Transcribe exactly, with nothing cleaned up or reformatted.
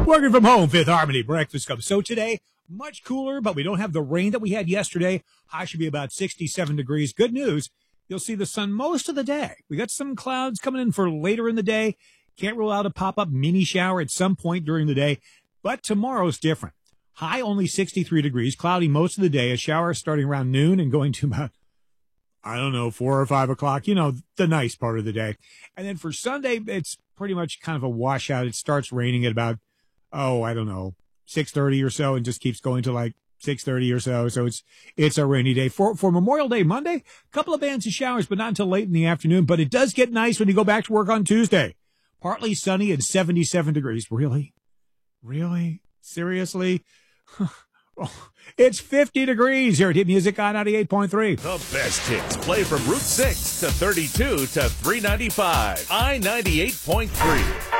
Working from home, Fifth Harmony Breakfast Club. So today, much cooler, but we don't have the rain that we had yesterday. High should be about sixty-seven degrees. Good news, you'll see the sun most of the day. We got some clouds coming in for later in the day. Can't rule out a pop-up mini shower at some point during the day, but tomorrow's different. High only sixty-three degrees, cloudy most of the day, a shower starting around noon and going to about, I don't know, four or five o'clock, you know, the nice part of the day. And then for Sunday, it's pretty much kind of a washout. It starts raining at about, oh, I don't know, six thirty or so, and just keeps going to like six thirty or so. So it's it's a rainy day. For for Memorial Day Monday, a couple of bands of showers, but not until late in the afternoon. But it does get nice when you go back to work on Tuesday. Partly sunny and seventy-seven degrees. Really? Really? Seriously? It's fifty degrees here at Hit Music on ninety-eight point three. The best hits play from Route six to thirty-two to three ninety-five. I ninety-eight point three.